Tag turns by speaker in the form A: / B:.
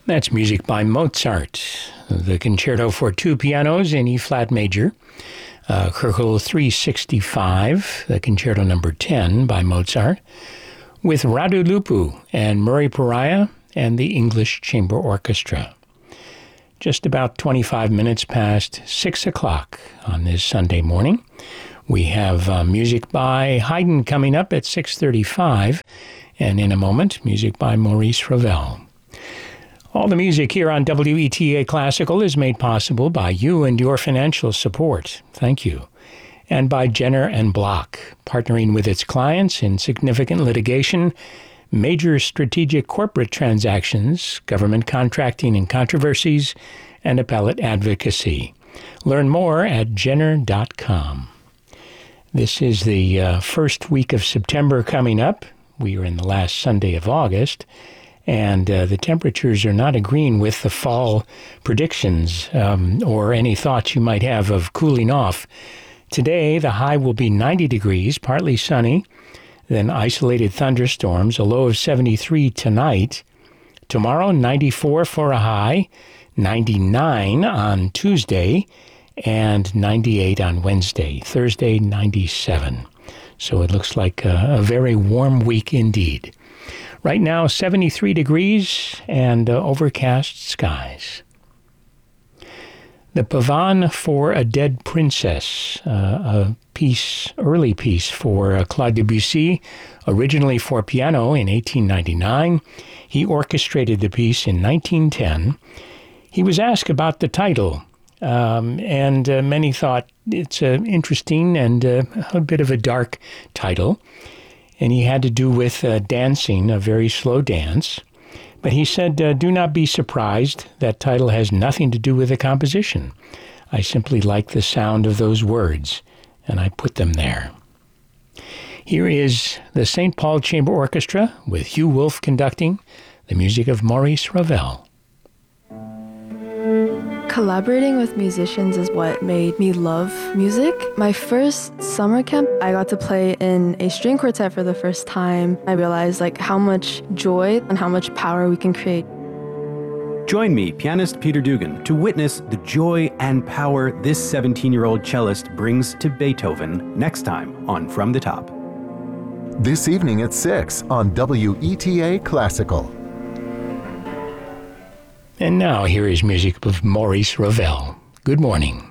A: That's music by Mozart, the Concerto for Two Pianos in E-flat major, Köchel 365, the Concerto number 10 by Mozart, with Radu Lupu and Murray Pariah and the English Chamber Orchestra. Just about 25 minutes past 6 o'clock on this Sunday morning. We have music by Haydn coming up at 6:35, and in a moment, music by Maurice Ravel. All the music here on WETA Classical is made possible by you and your financial support. Thank you. And by Jenner and Block, partnering with its clients in significant litigation, major strategic corporate transactions, government contracting and controversies, and appellate advocacy. Learn more at jenner.com. This is the first week of September coming up. We are in the last Sunday of August. And the temperatures are not agreeing with the fall predictions or any thoughts you might have of cooling off. Today, the high will be 90 degrees, partly sunny, then isolated thunderstorms, a low of 73 tonight. Tomorrow, 94 for a high, 99 on Tuesday, and 98 on Wednesday. Thursday, 97. So it looks like a very warm week indeed. Right now, 73 degrees and overcast skies. The Pavane for a Dead Princess, a early piece for Claude Debussy, originally for piano in 1899. He orchestrated the piece in 1910. He was asked about the title, and many thought it's interesting and a bit of a dark title. And he had to do with dancing, a very slow dance. But he said, do not be surprised. That title has nothing to do with the composition. I simply like the sound of those words, and I put them there. Here is the St. Paul Chamber Orchestra with Hugh Wolf conducting, the music of Maurice Ravel.
B: Collaborating with musicians is what made me love music. My first summer camp, I got to play in a string quartet for the first time. I realized how much joy and how much power we can create.
C: Join me, pianist Peter Dugan, to witness the joy and power this 17-year-old cellist brings to Beethoven next time on From the Top.
D: This evening at 6 on WETA Classical.
A: And now here is music of Maurice Ravel. Good morning.